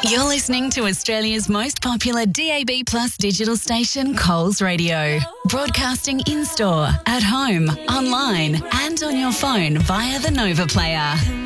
You're listening to Australia's most popular DAB Plus digital station, Coles Radio. Broadcasting in-store, at home, online and on your phone via the Nova Player.